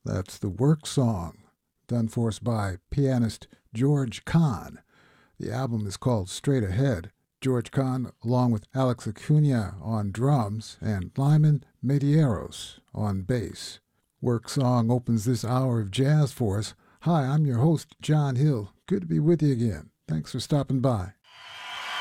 That's the work song, done for us by pianist George Kahn. The album is called Straight Ahead. George Kahn, along with Alex Acuna on drums and Lyman Medeiros on bass. Work song opens this hour of jazz for us. Hi, I'm your host, John Hill. Good to be with you again. Thanks for stopping by.